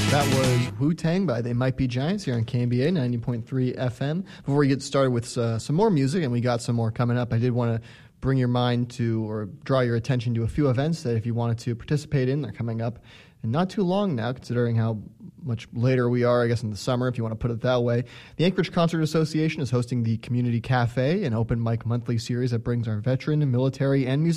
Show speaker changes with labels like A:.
A: That was Wu-Tang by They Might Be Giants here on KNBA 90.3 FM. Before we get started with some more music, and we got some more coming up, I did want to bring your mind to or draw your attention to a few events that if you wanted to participate in, they're coming up and not too long now, considering how much later we are, I guess, in the summer, if you want to put it that way. The Anchorage Concert Association is hosting the Community Cafe, an open mic monthly series that brings our veteran, military, and